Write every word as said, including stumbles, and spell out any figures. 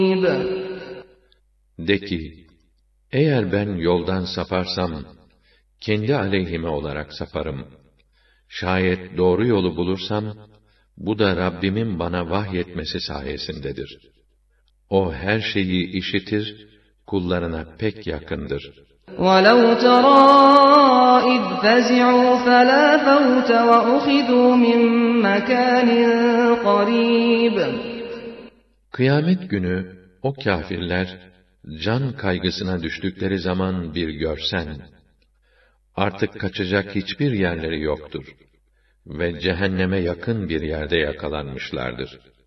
De ki, eğer ben yoldan saparsam, kendi aleyhime olarak saparım. Şayet doğru yolu bulursam, bu da Rabbimin bana vahyetmesi sayesindedir. O her şeyi işitir, kullarına pek yakındır. وَلَوْ تَرَى إِذْ فَزِعُوا فَلَا فَوْتَ وَأُخِذُوا مِنْ مَكَانٍ قَرِيبٍ. Kıyamet günü o kâfirler can kaygısına düştükleri zaman bir görsen, artık kaçacak hiçbir yerleri yoktur ve cehenneme yakın bir yerde yakalanmışlardır.